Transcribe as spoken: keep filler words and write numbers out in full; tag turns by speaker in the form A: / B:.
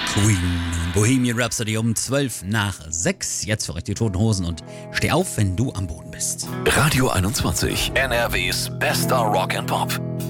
A: Queen, Bohemian Rhapsody um zwölf nach sechs. Jetzt für euch die Toten Hosen und steh auf, wenn du am Boden bist.
B: Radio einundzwanzig, N R Ws bester Rock and Pop.